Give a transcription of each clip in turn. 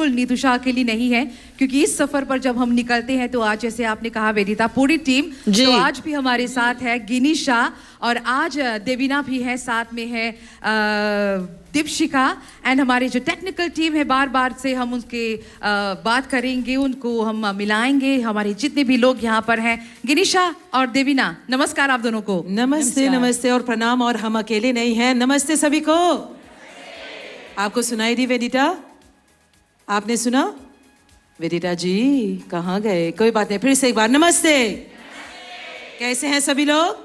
बिल्कुल नितुषा के लिए नहीं है, क्योंकि इस सफर पर जब हम निकलते हैं तो आज जैसे आपने कहा वेदिता पूरी टीम, तो आज भी हमारे साथ है गिनीशा और आज देवीना भी है, साथ में है दीपशिका एंड हमारे जो टेक्निकल टीम है, बार बार से हम उनके बात करेंगे, उनको हम मिलाएंगे, हमारे जितने भी लोग यहाँ पर हैं। गिनीशा और देवीना, नमस्कार आप दोनों को। नमस्ते नमस्ते और प्रणाम। और हम अकेले नहीं हैं, नमस्ते सभी को। आपको सुनाई दी वेदिता? आपने सुना? वेदिता जी कहाँ गए? कोई बात नहीं, फिर से एक बार नमस्ते। कैसे हैं सभी लोग?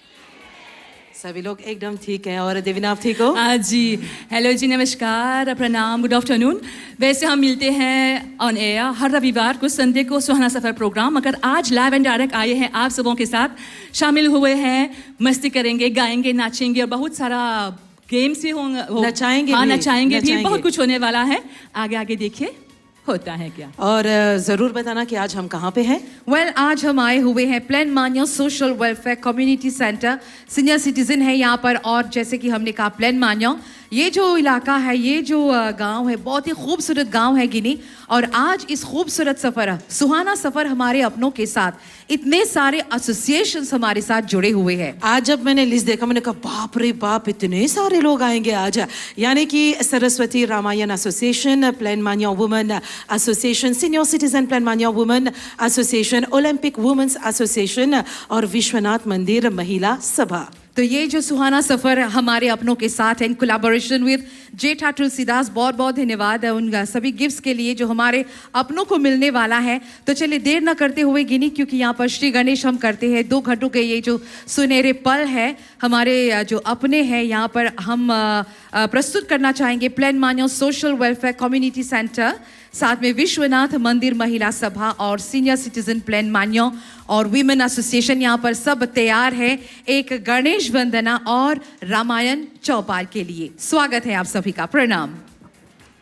सभी लोग एकदम ठीक हैं। और देवीना आप ठीक हो? हाँ जी, हेलो जी, नमस्कार, प्रणाम, गुड आफ्टरनून। वैसे हम मिलते हैं ऑन एयर हर रविवार को, संडे को सुहाना सफ़र प्रोग्राम, मगर आज लाइव एंड डायरेक्ट आए हैं आप सबों के साथ, शामिल हुए हैं, मस्ती करेंगे, गाएंगे, नाचेंगे और बहुत सारा गेम्स भी होंगे, नचाएंगे हाँ भी, नचाएंगे भी, बहुत कुछ होने वाला है। आगे आगे देखिए होता है क्या। और जरूर बताना कि आज हम कहाँ पे हैं। वेल आज हम आए हुए हैं प्लान मान्यो social welfare community centre, senior citizen है यहाँ पर। और जैसे कि हमने कहा प्लान मान्यो, ये जो इलाका है, ये जो गांव है, बहुत ही खूबसूरत गांव है गिनी। और आज इस खूबसूरत सफ़र, सुहाना सफ़र हमारे अपनों के साथ इतने सारे एसोसिएशंस हमारे साथ जुड़े हुए हैं। आज जब मैंने लिस्ट देखा मैंने कहा बाप रे बाप, इतने सारे लोग आएंगे आज। यानी कि सरस्वती रामायण एसोसिएशन, प्लान मान्यो women association, senior citizen plan मान्यो women association, Olympic women's association और विश्वनाथ मंदिर महिला सभा। तो ये जो सुहाना सफ़र हमारे अपनों के साथ है, इन कोलैबोरेशन विद जेठा तुलसीदास, बहुत बहुत धन्यवाद है उन सभी गिफ्ट्स के लिए जो हमारे अपनों को मिलने वाला है। तो चलिए देर न करते हुए गिनी, क्योंकि यहाँ पर श्री गणेश हम करते हैं 2 घंटों के ये जो सुनहरे पल है हमारे जो अपने हैं, यहाँ पर हम प्रस्तुत करना चाहेंगे प्लान मान्यो सोशल वेलफेयर कम्युनिटी सेंटर, साथ में विश्वनाथ मंदिर महिला सभा और सीनियर सिटीजन प्लान मान्यो और वीमेन एसोसिएशन। यहाँ पर सब तैयार है एक गणेश वंदना और रामायण चौपाल के लिए। स्वागत है आप सभी का, प्रणाम।